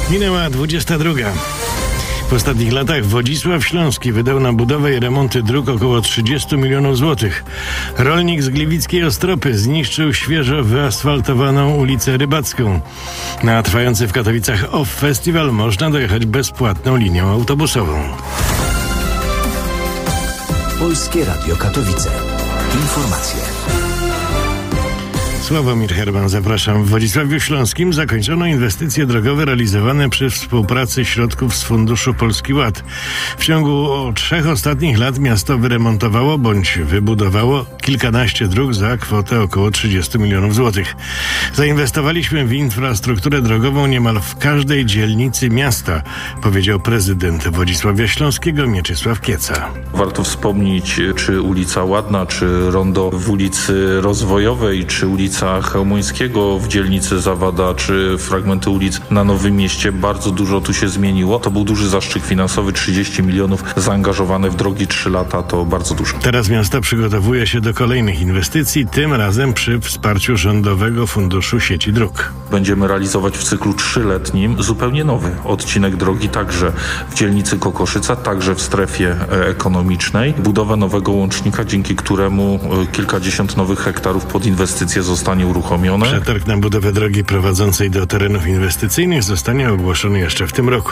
Minęła 22. W ostatnich latach Wodzisław Śląski wydał na budowę i remonty dróg około 30 milionów złotych. Rolnik z gliwickiej Ostropy zniszczył świeżo wyasfaltowaną ulicę Rybacką. Na trwający w Katowicach OFF Festival można dojechać bezpłatną linią autobusową. Polskie Radio Katowice. Informacje. Sławomir Herman, zapraszam. W Wodzisławiu Śląskim zakończono inwestycje drogowe realizowane przy współpracy środków z Funduszu Polski Ład. W ciągu 3 ostatnich lat miasto wyremontowało bądź wybudowało kilkanaście dróg za kwotę około 30 milionów złotych. Zainwestowaliśmy w infrastrukturę drogową niemal w każdej dzielnicy miasta, powiedział prezydent Wodzisławia Śląskiego Mieczysław Kieca. Warto wspomnieć, czy ulica Ładna, czy rondo w ulicy Rozwojowej, czy ulica Chełmońskiego w dzielnicy Zawada, czy fragmenty ulic na Nowym Mieście. Bardzo dużo tu się zmieniło. To był duży zastrzyk finansowy, 30 milionów zaangażowane w drogi 3 lata, to bardzo dużo. Teraz miasto przygotowuje się do kolejnych inwestycji, tym razem przy wsparciu Rządowego Funduszu Sieci Dróg. Będziemy realizować w cyklu 3-letnim zupełnie nowy odcinek drogi, także w dzielnicy Kokoszyca, także w strefie ekonomicznej. Budowę nowego łącznika, dzięki któremu kilkadziesiąt nowych hektarów pod inwestycje zostanie uruchomione. Przetarg na budowę drogi prowadzącej do terenów inwestycyjnych zostanie ogłoszony jeszcze w tym roku.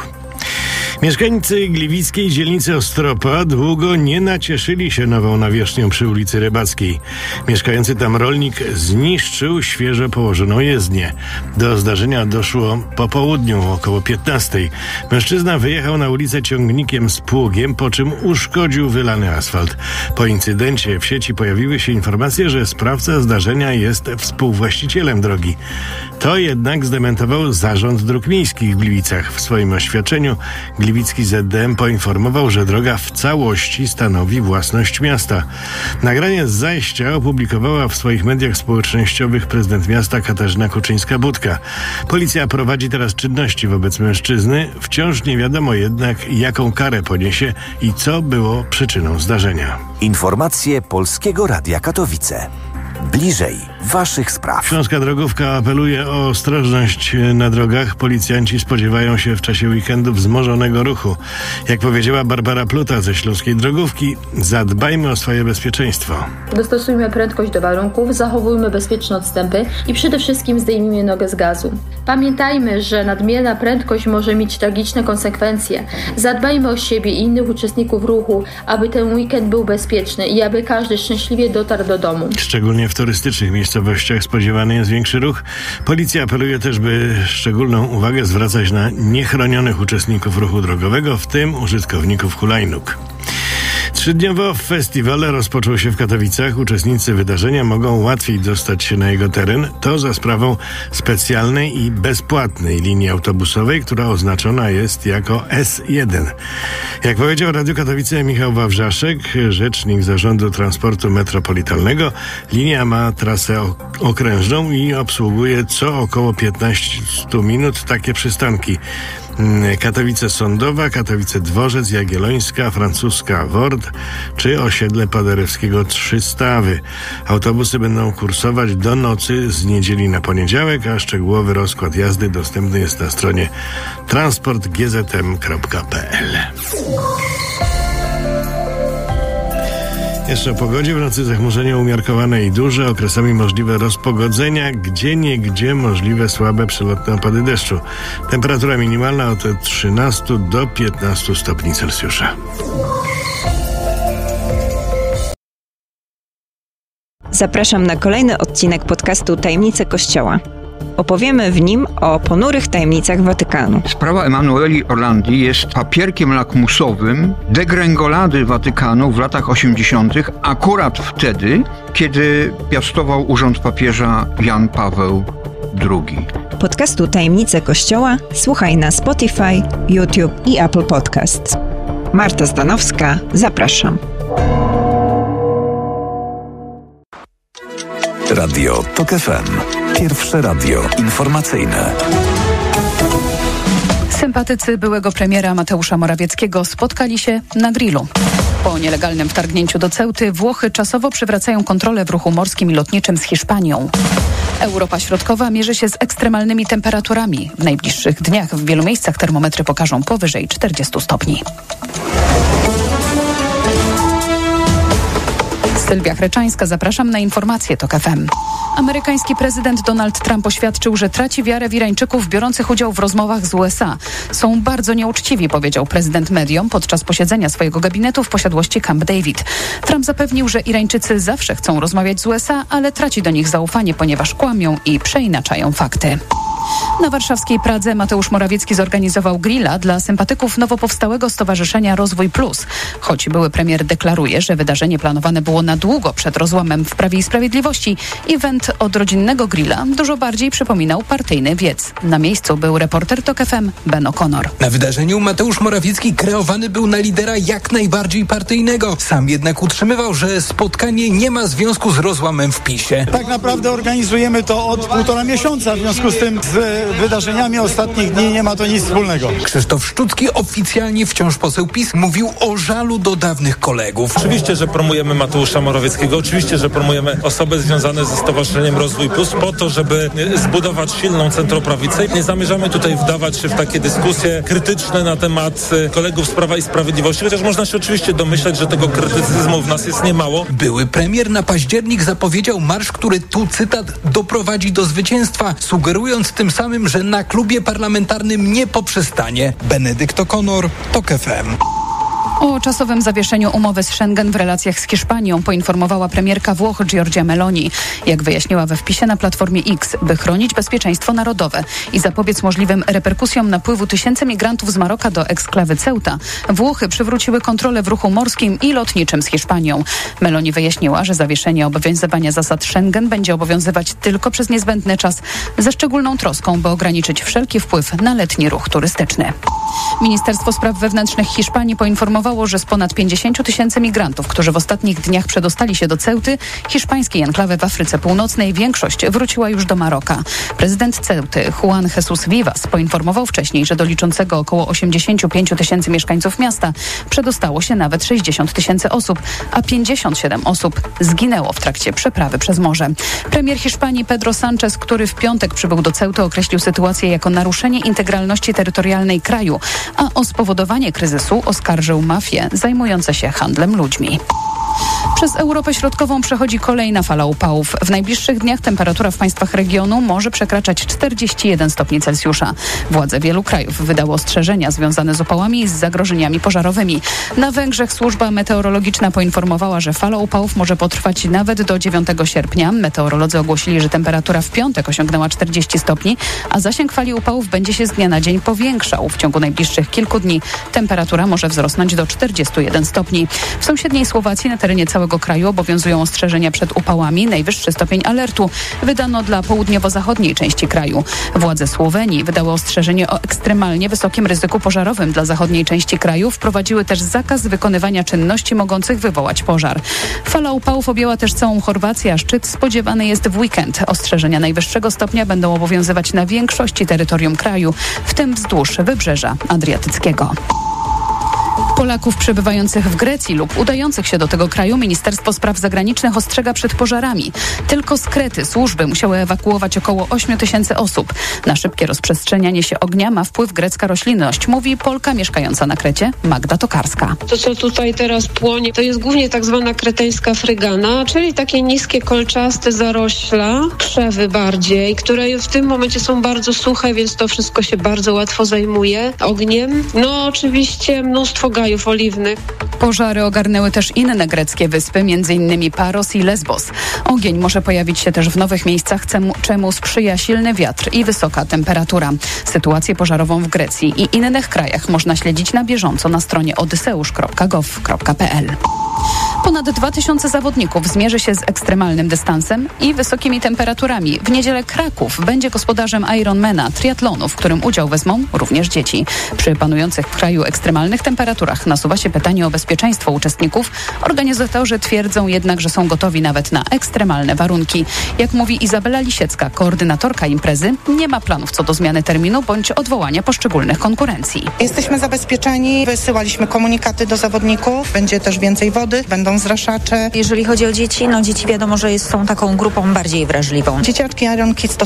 Mieszkańcy gliwickiej dzielnicy Ostropa długo nie nacieszyli się nową nawierzchnią przy ulicy Rybackiej. Mieszkający tam rolnik zniszczył świeżo położoną jezdnię. Do zdarzenia doszło po południu, około 15. Mężczyzna wyjechał na ulicę ciągnikiem z pługiem, po czym uszkodził wylany asfalt. Po incydencie w sieci pojawiły się informacje, że sprawca zdarzenia jest współwłaścicielem drogi. To jednak zdementował Zarząd Dróg Miejskich w Gliwicach. W swoim oświadczeniu gliwicki ZDM poinformował, że droga w całości stanowi własność miasta. Nagranie z zajścia opublikowała w swoich mediach społecznościowych prezydent miasta Katarzyna Kuczyńska-Budka. Policja prowadzi teraz czynności wobec mężczyzny. Wciąż nie wiadomo jednak, jaką karę poniesie i co było przyczyną zdarzenia. Informacje Polskiego Radia Katowice. Bliżej waszych spraw. Śląska Drogówka apeluje o ostrożność na drogach. Policjanci spodziewają się w czasie weekendu wzmożonego ruchu. Jak powiedziała Barbara Pluta ze Śląskiej Drogówki, zadbajmy o swoje bezpieczeństwo. Dostosujmy prędkość do warunków, zachowujmy bezpieczne odstępy i przede wszystkim zdejmijmy nogę z gazu. Pamiętajmy, że nadmierna prędkość może mieć tragiczne konsekwencje. Zadbajmy o siebie i innych uczestników ruchu, aby ten weekend był bezpieczny i aby każdy szczęśliwie dotarł do domu. Szczególnie w turystycznych miejscowościach spodziewany jest większy ruch. Policja apeluje też, by szczególną uwagę zwracać na niechronionych uczestników ruchu drogowego, w tym użytkowników hulajnóg. 3-dniowy festiwal rozpoczął się w Katowicach. Uczestnicy wydarzenia mogą łatwiej dostać się na jego teren. To za sprawą specjalnej i bezpłatnej linii autobusowej, która oznaczona jest jako S1. Jak powiedział Radio Katowice Michał Wawrzaszek, rzecznik Zarządu Transportu Metropolitalnego, linia ma trasę okrężną i obsługuje co około 15 minut takie przystanki: Katowice Sądowa, Katowice Dworzec, Jagiellońska, Francuska Word czy osiedle Paderewskiego 3 Stawy. Autobusy będą kursować do nocy z niedzieli na poniedziałek, a szczegółowy rozkład jazdy dostępny jest na stronie transportgzm.pl. Jeszcze o pogodzie. W nocy zachmurzenie umiarkowane i duże, okresami możliwe rozpogodzenia, gdzieniegdzie możliwe słabe przelotne opady deszczu. Temperatura minimalna od 13 do 15 stopni Celsjusza. Zapraszam na kolejny odcinek podcastu Tajemnice Kościoła. Opowiemy w nim o ponurych tajemnicach Watykanu. Sprawa Emanueli Orlandi jest papierkiem lakmusowym degrengolady Watykanu w latach 80., akurat wtedy, kiedy piastował urząd papieża Jan Paweł II. Podcastu Tajemnice Kościoła słuchaj na Spotify, YouTube i Apple Podcasts. Marta Zdanowska, zapraszam. Radio TOK FM. Pierwsze radio informacyjne. Sympatycy byłego premiera Mateusza Morawieckiego spotkali się na grillu. Po nielegalnym wtargnięciu do Ceuty Włochy czasowo przywracają kontrolę w ruchu morskim i lotniczym z Hiszpanią. Europa Środkowa mierzy się z ekstremalnymi temperaturami. W najbliższych dniach w wielu miejscach termometry pokażą powyżej 40 stopni. Sylwia Chreczańska, zapraszam na informacje TOK FM. Amerykański prezydent Donald Trump oświadczył, że traci wiarę w Irańczyków biorących udział w rozmowach z USA. Są bardzo nieuczciwi, powiedział prezydent mediom podczas posiedzenia swojego gabinetu w posiadłości Camp David. Trump zapewnił, że Irańczycy zawsze chcą rozmawiać z USA, ale traci do nich zaufanie, ponieważ kłamią i przeinaczają fakty. Na warszawskiej Pradze Mateusz Morawiecki zorganizował grilla dla sympatyków nowo powstałego Stowarzyszenia Rozwój Plus. Choć były premier deklaruje, że wydarzenie planowane było na długo przed rozłamem w Prawie i Sprawiedliwości, event od rodzinnego grilla dużo bardziej przypominał partyjny wiec. Na miejscu był reporter TOK FM Ben O'Connor. Na wydarzeniu Mateusz Morawiecki kreowany był na lidera jak najbardziej partyjnego. Sam jednak utrzymywał, że spotkanie nie ma związku z rozłamem w PiS-ie. Tak naprawdę organizujemy to od 1,5 miesiąca, w związku z tym z wydarzeniami ostatnich dni nie ma to nic wspólnego. Krzysztof Szczucki, oficjalnie wciąż poseł PiS, mówił o żalu do dawnych kolegów. Oczywiście, że promujemy Mateusza Morawieckiego, oczywiście, że promujemy osoby związane ze Stowarzyszeniem Rozwój Plus po to, żeby zbudować silną centroprawicę. Nie zamierzamy tutaj wdawać się w takie dyskusje krytyczne na temat kolegów z Prawa i Sprawiedliwości, chociaż można się oczywiście domyślać, że tego krytycyzmu w nas jest niemało. Były premier na październik zapowiedział marsz, który, tu cytat, doprowadzi do zwycięstwa, sugerując tym samym, że na klubie parlamentarnym nie poprzestanie. Benedykt O'Connor, TOK FM. O czasowym zawieszeniu umowy z Schengen w relacjach z Hiszpanią poinformowała premierka Włoch Giorgia Meloni. Jak wyjaśniła we wpisie na Platformie X, by chronić bezpieczeństwo narodowe i zapobiec możliwym reperkusjom napływu tysięcy migrantów z Maroka do eksklawy Ceuta, Włochy przywróciły kontrolę w ruchu morskim i lotniczym z Hiszpanią. Meloni wyjaśniła, że zawieszenie obowiązywania zasad Schengen będzie obowiązywać tylko przez niezbędny czas, ze szczególną troską, by ograniczyć wszelki wpływ na letni ruch turystyczny. Ministerstwo Spraw Wewnętrznych Hiszpanii poinformowało, że z ponad 50 tysięcy migrantów, którzy w ostatnich dniach przedostali się do Ceuty, hiszpańskiej enklawy w Afryce Północnej, większość wróciła już do Maroka. Prezydent Ceuty, Juan Jesus Vivas, poinformował wcześniej, że do liczącego około 85 tysięcy mieszkańców miasta przedostało się nawet 60 tysięcy osób, a 57 osób zginęło w trakcie przeprawy przez morze. Premier Hiszpanii Pedro Sánchez, który w piątek przybył do Ceuty, określił sytuację jako naruszenie integralności terytorialnej kraju, a o spowodowanie kryzysu oskarżył mafie zajmujące się handlem ludźmi. Przez Europę Środkową przechodzi kolejna fala upałów. W najbliższych dniach temperatura w państwach regionu może przekraczać 41 stopni Celsjusza. Władze wielu krajów wydały ostrzeżenia związane z upałami i z zagrożeniami pożarowymi. Na Węgrzech służba meteorologiczna poinformowała, że fala upałów może potrwać nawet do 9 sierpnia. Meteorolodzy ogłosili, że temperatura w piątek osiągnęła 40 stopni, a zasięg fali upałów będzie się z dnia na dzień powiększał. W ciągu najbliższych kilku dni temperatura może wzrosnąć do 41 stopni. W sąsiedniej Słowacji na terenie całego kraju obowiązują ostrzeżenia przed upałami. Najwyższy stopień alertu wydano dla południowo-zachodniej części kraju. Władze Słowenii wydały ostrzeżenie o ekstremalnie wysokim ryzyku pożarowym dla zachodniej części kraju. Wprowadziły też zakaz wykonywania czynności mogących wywołać pożar. Fala upałów objęła też całą Chorwację, a szczyt spodziewany jest w weekend. Ostrzeżenia najwyższego stopnia będą obowiązywać na większości terytorium kraju, w tym wzdłuż Wybrzeża Adriatyckiego. Polaków przebywających w Grecji lub udających się do tego kraju Ministerstwo Spraw Zagranicznych ostrzega przed pożarami. Tylko z Krety służby musiały ewakuować około 8 tysięcy osób. Na szybkie rozprzestrzenianie się ognia ma wpływ grecka roślinność, mówi Polka mieszkająca na Krecie Magda Tokarska. To, co tutaj teraz płonie, to jest głównie tak zwana kreteńska frygana, czyli takie niskie, kolczaste zarośla, krzewy bardziej, które w tym momencie są bardzo suche, więc to wszystko się bardzo łatwo zajmuje ogniem. No oczywiście mnóstwo gajów oliwnych. Pożary ogarnęły też inne greckie wyspy, m.in. Paros i Lesbos. Ogień może pojawić się też w nowych miejscach, czemu sprzyja silny wiatr i wysoka temperatura. Sytuację pożarową w Grecji i innych krajach można śledzić na bieżąco na stronie odyseusz.gov.pl. Ponad 2000 zawodników zmierzy się z ekstremalnym dystansem i wysokimi temperaturami. W niedzielę Kraków będzie gospodarzem Ironmana, triatlonu, w którym udział wezmą również dzieci. Przy panujących w kraju ekstremalnych temperaturach nasuwa się pytanie o bezpieczeństwo uczestników. Organizatorzy twierdzą jednak, że są gotowi nawet na ekstremalne warunki. Jak mówi Izabela Lisiecka, koordynatorka imprezy, nie ma planów co do zmiany terminu bądź odwołania poszczególnych konkurencji. Jesteśmy zabezpieczeni, wysyłaliśmy komunikaty do zawodników, będzie też więcej wody, będą zraszacze. Jeżeli chodzi o dzieci, dzieci wiadomo, że są taką grupą bardziej wrażliwą. Dzieciaczki Iron Kids to